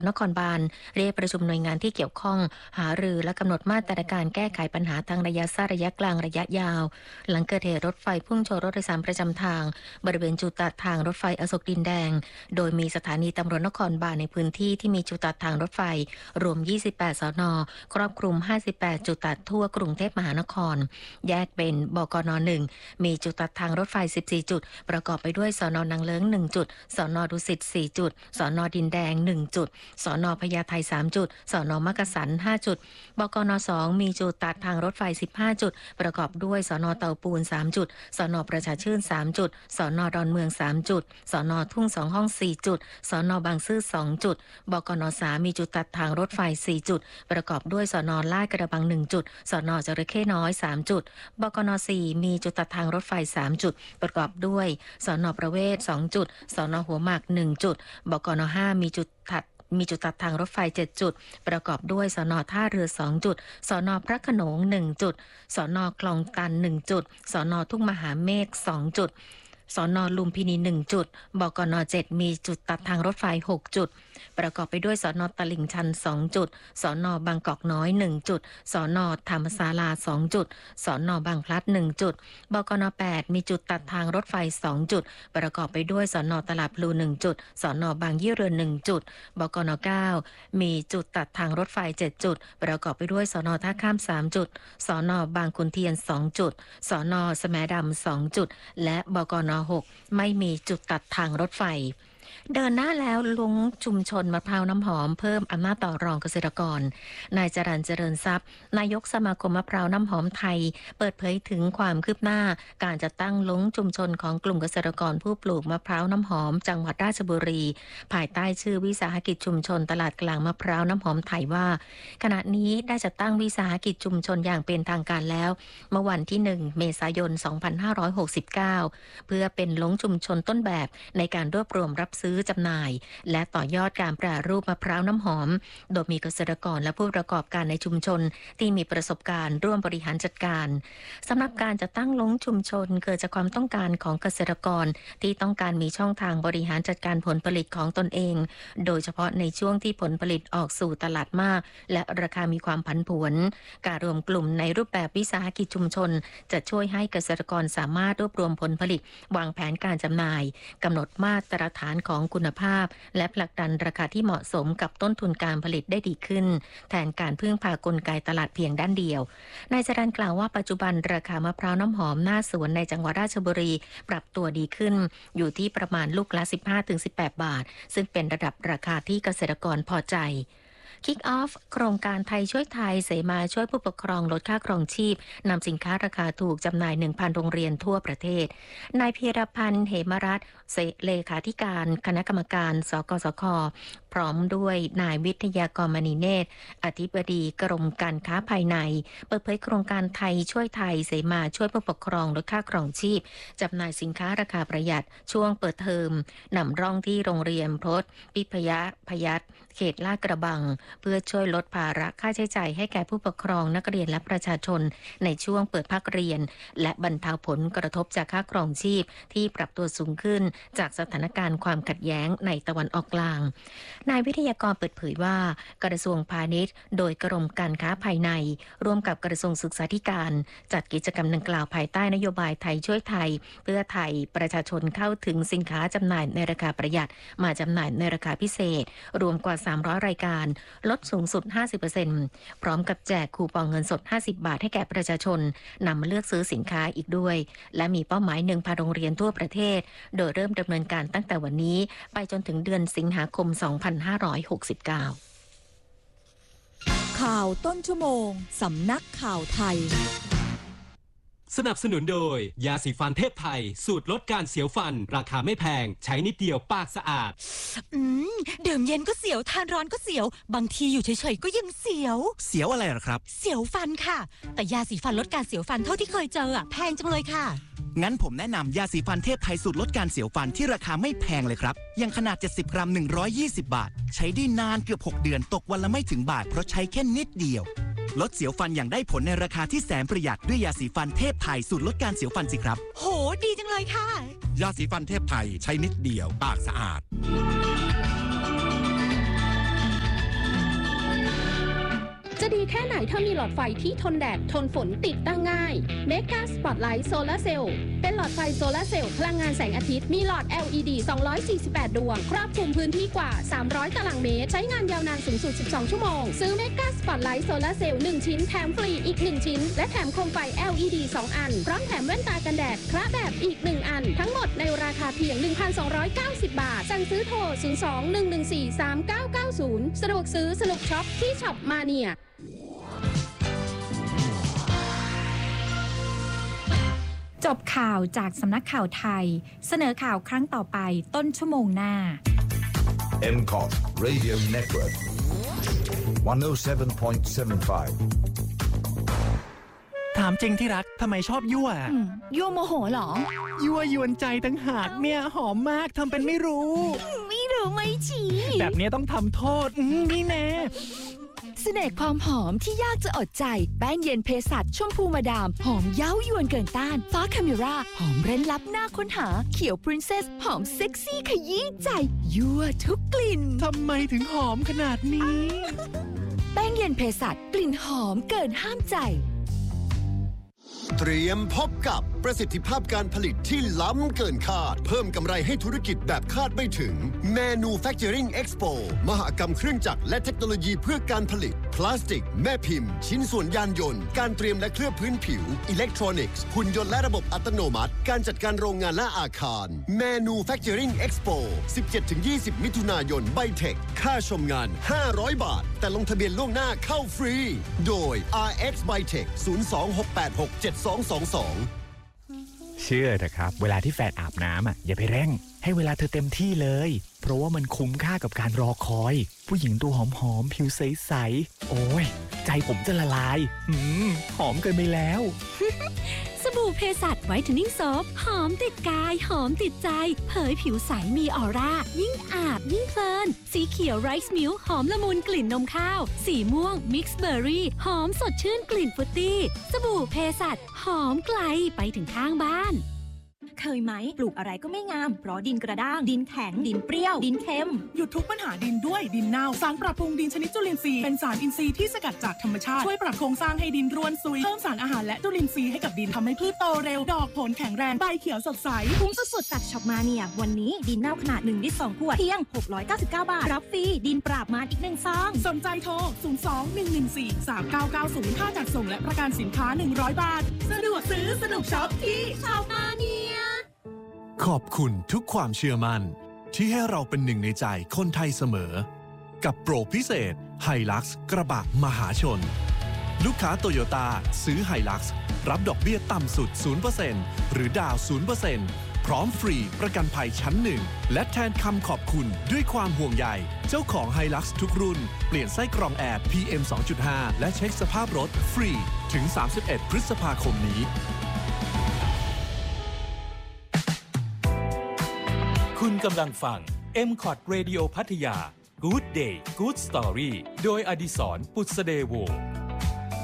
นครบาลเรียกประชุมหน่วยงานที่เกี่ยวข้องหารือและกำหนดมาตรการแก้ไขปัญหาทางระยะสั้นระยะกลางระยะยาวหลังเกิดเหตุรถไฟพุ่งชนรถโดยสารประจำทางบริเวณจุดตัดทางรถไฟอโศกดินแดงโดยมีสถานีตำรวจนครบาลในพื้นที่ที่มีจุดตัดทางรถไฟรวม28สนครอบคลุม58จุดตัดทั่วกรุงเทพมหานครแยกเป็นบกน1มีจุดตัดทางรถไฟ14จุดประกอบไปด้วยสนนางเลิ้ง1จุดสนดุสิต4จุดสนดินแดง1จุดสนพญาไท3จุดสนมักกะสัน5จุดบกน2มีจุดตัดทางรถไฟ15จุดประกอบด้วยสนเตาปูน3จุดสนประชาชื่น3จุดสนดอนเมือง3จุดสนทุ่ง2ห้อง4จุดสนบางซื่อ2จุดบกน3มีจุดตัดทางรถไฟ4จุดประกอบด้วยสนลาดกระบัง1จุดสนจระเข้น้อย3จุดบกน4มีจุดตัดทางรถไฟ3จุดประกอบด้วยสนประเวศ2จุดสนหัวหมาก1จุดบกน5มีจุดตัดทางรถไฟ7จุดประกอบด้วยสนท่าเรือ2จุดสนพระโขนง1จุดสนคลองตัน1จุดสนทุ่งมหาเมฆ2จุดสนลุมพินี1จุดบกน7มีจุดตัดทางรถไฟ6จุดประกอบไปด้วยสนตลิ่งชัน2จุดสนบางกอกน้อย1จุดสนธรรมศาลา2จุดสนบางพลัด1จุดบกน8มีจุดตัดทางรถไฟ2จุดประกอบไปด้วยสนตลาดพลู1จุดสนบางยี่เรือ1จุดบกน9มีจุดตัดทางรถไฟ7จุดประกอบไปด้วยสนท่าข้าม3จุดสนบางขุนเทียน2จุดสนแสมดำ2จุดและบกน6ไม่มีจุดตัดทางรถไฟเดินหน้าแล้วลุงชุมชนมะพร้าวน้ำหอมเพิ่มอำนาจต่อรองเกษตรกรนายจรัญเจริญทรัพย์นายกสมาคมมะพร้าวน้ำหอมไทยเปิดเผยถึงความคืบหน้าการจัดตั้งลุงชุมชนของกลุ่มเกษตรกรผู้ปลูกมะพร้าวน้ำหอมจังหวัดราชบุรีภายใต้ชื่อวิสาหกิจชุมชนตลาดกลางมะพร้าวน้ำหอมไทยว่าขณะนี้ได้จัดตั้งวิสาหกิจชุมชนอย่างเป็นทางการแล้วเมื่อวันที่1เมษายน2569เพื่อเป็นลุงชุมชนต้นแบบในการรวบรวมรับซื้อจำหน่ายและต่อยอดการแปรรูปมะพร้าวน้ำหอมโดยมีเกษตรกรและผู้ประกอบการในชุมชนที่มีประสบการณ์ร่วมบริหารจัดการสำหรับการจัดตั้งลงชุมชนเกิดจากความต้องการของเกษตรกรที่ต้องการมีช่องทางบริหารจัดการผลผลิตของตนเองโดยเฉพาะในช่วงที่ผลผลิตออกสู่ตลาดมากและราคามีความผันผวนการรวมกลุ่มในรูปแบบวิสาหกิจชุมชนจะช่วยให้เกษตรกรสามารถรวบรวมผลผลิตวางแผนการจำหน่ายกำหนดมาตรฐานของคุณภาพและผลักดันราคาที่เหมาะสมกับต้นทุนการผลิตได้ดีขึ้นแทนการพึ่งพากลไกตลาดเพียงด้านเดียวนายจรัญกล่าวว่าปัจจุบันราคามะพร้าวน้ำหอมหน้าสวนในจังหวัดราชบุรีปรับตัวดีขึ้นอยู่ที่ประมาณลูกละ 15-18 บาทซึ่งเป็นระดับราคาที่เกษตรกรพอใจคิกออฟโครงการไทยช่วยไทยเสมาช่วยผู้ปกครองลดค่าครองชีพนำสินค้าราคาถูกจำหน่าย 1,000 โรงเรียนทั่วประเทศนายพีรพันธ์เหมรัตน์เลขาธิการคณะกรรมการสกสคพร้อมด้วยนายวิทยากรมณีเนตรอธิบดีกรมการค้าภายในเปิดเผยโครงการไทยช่วยไทยเสมาช่วยผู้ปกครองลดค่าครองชีพจำหน่ายสินค้าราคาประหยัดช่วงเปิดเทอมนำร่องที่โรงเรียนพจน์พิพยัตเขตลาดกระบังเพื่อช่วยลดภาระค่าใช้จ่ายให้แก่ผู้ปกครองนักเรียนและประชาชนในช่วงเปิดภาคเรียนและบรรเทาผลกระทบจากค่าครองชีพที่ปรับตัวสูงขึ้นจากสถานการณ์ความขัดแย้งในตะวันออกกลางนายวิทยากรเปิดเผยว่ากระทรวงพาณิชย์โดยกรมการค้าภายในร่วมกับกระทรวงศึกษาธิการจัดกิจกรรมดังกล่าวภายใต้นโยบายไทยช่วยไทยเพื่อไทยประชาชนเข้าถึงสินค้าจำหน่ายในราคาประหยัดมาจำหน่ายในราคาพิเศษรวมกว่า300รายการลดสูงสุด 50% พร้อมกับแจกคูปองเงินสด50บาทให้แก่ประชาชนนำมาเลือกซื้อสินค้าอีกด้วยและมีเป้าหมาย 1,000 โรงเรียนทั่วประเทศโดยเริ่มดำเนินการตั้งแต่วันนี้ไปจนถึงเดือนสิงหาคม 2569 ข่าวต้นชั่วโมงสำนักข่าวไทยสนับสนุนโดยยาสีฟันเทพไทยสูตรลดการเสียวฟันราคาไม่แพงใช้นิดเดียวปากสะอาดดื่มเย็นก็เสียวทานร้อนก็เสียวบางทีอยู่เฉยๆก็ยังเสียวอะไรหรอครับเสียวฟันค่ะแต่ยาสีฟันลดการเสียวฟันเท่าที่เคยเจอแพงจังเลยค่ะงั้นผมแนะนำยาสีฟันเทพไทยสูตรลดการเสียวฟันที่ราคาไม่แพงเลยครับอย่างขนาด70 กรัม120 บาทใช้ได้นานเกือบ6 เดือนตกวันละไม่ถึงบาทเพราะใช้แค่นิดเดียวลดเสียวฟันอย่างได้ผลในราคาที่แสนประหยัดด้วยยาสีฟันเทพไทยสูตรลดการเสียวฟันสิครับโหดีจังเลยค่ะยาสีฟันเทพไทยใช้นิดเดียวปากสะอาดดีแค่ไหนถ้ามีหลอดไฟที่ทนแดดทนฝนติดตั้งง่าย Mega Spotlight Solar Cell เป็นหลอดไฟโซลาร์เซลล์พลังงานแสงอาทิตย์มีหลอด LED 248 ดวงครอบคลุมพื้นที่กว่า300ตารางเมตรใช้งานยาวนานสูงสุด12ชั่วโมงซื้อ Mega Spotlight Solar Cell 1 ชิ้นแถมฟรีอีก1ชิ้นและแถมโคมไฟ LED 2 อันพร้อมแถมแว่นตากันแดดคละแบบอีก1อันทั้งหมดในราคาเพียง 1,290 บาทสั่งซื้อโทร 02-114-3990 สะดวกซื้อสนุกช็อปที่ช็อปมาเนียจบข่าวจากสำนักข่าวไทยเสนอข่าวครั้งต่อไปต้นชั่วโมงหน้า MCOT Radio Network 107.75 ถามจริงที่รักทำไมชอบยั่วยั่วโมโหเหรอยั่วยวนใจตั้งหากเนี่ยหอมมากทำเป็นไม่รู้ไม่รู้ไม่ชี้แบบนี้ต้องทำโทษนี่แน่เสน่ห์ความหอมที่ยากจะอดใจแป้งเย็นเภสัชชมพูมาดามหอมเย้ายวนเกินต้านฟ้าคาเมราหอมเร้นลับน่าค้นหาเขียวพรินเซสหอมเซ็กซี่ขยี้ใจยั่วทุกกลิ่นทำไมถึงหอมขนาดนี้แป้งเย็นเภสัชกลิ่นหอมเกินห้ามใจเตรียมพบกับประสิทธิภาพการผลิตที่ล้ำเกินคาดเพิ่มกำไรให้ธุรกิจแบบคาดไม่ถึง Manufacturing Expo มหกรรมเครื่องจักรและเทคโนโลยีเพื่อการผลิตพลาสติกแม่พิมพ์ ชิ้นส่วนยานยนต์การเตรียมและเคลือบพื้นผิวอิเล็กทรอนิกส์หุ่นยนต์และระบบอัตโนมัติการจัดการโรงงานและอาคาร Manufacturing Expo 17-20 มิถุนายนไบเทคค่าชมงาน500 บาทแต่ลงทะเบียนล่วงหน้าเข้าฟรีโดย RX Bytech 02-686-7222 เชื่อเถอะครับเวลาที่แฟนอาบน้ำอย่าไปเร่งให้เวลาเธอเต็มที่เลยเพราะว่ามันคุ้มค่ากับการรอคอยผู้หญิงตัวหอมๆผิวใสๆโอ้ยใจผมจะละลายหอมเกินไปแล้วสบู่เภสัชไวท์เทนนิ่งโซฟหอมติดกายหอมติดใจเผยผิวใสมีออร่ายิ่งอาบยิ่งเพลินสีเขียวไรซ์มิลค์หอมละมุนกลิ่นนมข้าวสีม่วงมิกซ์เบอร์รี่หอมสดชื่นกลิ่นฟรุตตี้สบู่เภสัชหอมไกลไปถึงข้างบ้านเคยไหมปลูกอะไรก็ไม่งามเพราะดินกระด้างดินแข็งดินเปรี้ยวดินเค็มหยุดทุกปัญหาดินด้วยดินเน่าสารปรับปรุงดินชนิดจุลินทรีย์เป็นสารอินทรีย์ที่สกัดจากธรรมชาติช่วยปรับโครงสร้างให้ดินร่วนซุยเพิ่มสารอาหารและจุลินทรีย์ให้กับดินทำให้พืชโตเร็วดอกผลแข็งแรงใบเขียวสดใสคุ้มสุดๆจากช็อปมาเนียวันนี้ดินเน่าขนาด1 ลิตร 2 ขวดเพียง699 บาทรับฟรีดินปราบมารอีก1 ซองสนใจโทร 02-114-3990 ค่าจัดส่งและประกันสินค้า100 บาทสะดวกซื้อสนุกช็อปที่ช็อปมาเนียขอบคุณทุกความเชื่อมั่นที่ให้เราเป็นหนึ่งในใจคนไทยเสมอกับโปรพิเศษไฮลักซ์กระบะมหาชนลูกค้าโตโยต้าซื้อไฮลักซ์รับดอกเบี้ยต่ำสุด 0% หรือดาว 0% พร้อมฟรีประกันภัยชั้นหนึ่งและแทนคำขอบคุณด้วยความห่วงใยเจ้าของไฮลักซ์ทุกรุ่นเปลี่ยนไส้กรองแอร์ PM 2.5 และเช็คสภาพรถฟรีถึง31พฤษภาคมนี้คุณกำลังฟัง MCOT Radio พัทยา Good Day Good Story โดยอดิศร ปุษเดโว